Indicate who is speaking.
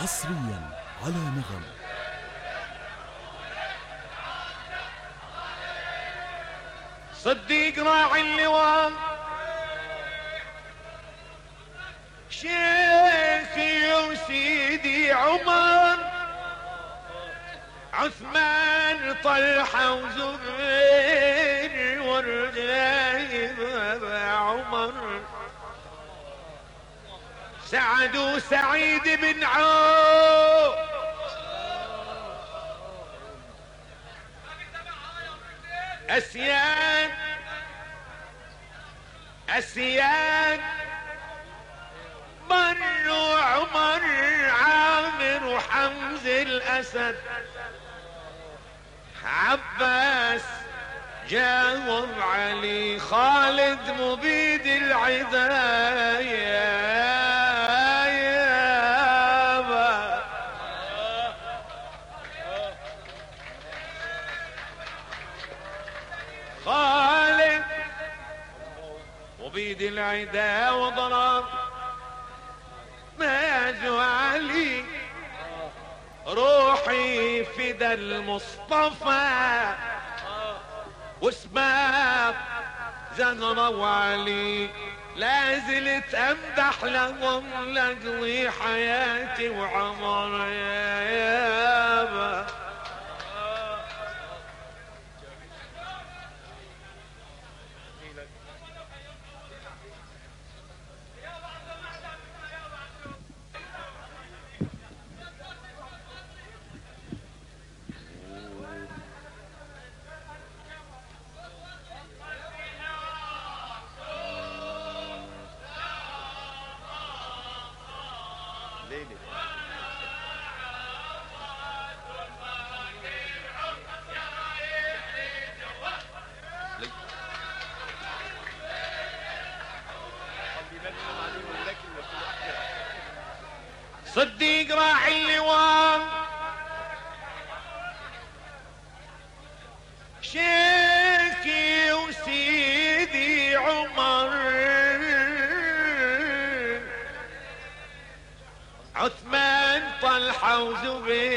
Speaker 1: حصريا على نغم.
Speaker 2: صديق راعي اللواء شيخي وسيدي عمر عثمان طلحة وزبير والجايب عمر سعد وسعيد بن عوف أسياد بر وعمر عامر وحمز الأسد عباس جاوب علي خالد مبيد العداية خالد مبيد العدا وضرب ماجوا علي روحي فدا المصطفى واسباب زهرة وعلي لا زلت امدح لهم لاقضي حياتي وعمر يا يابا صديق راعي اللواء شيخي وسيدي عمر عثمان طلحة وزبير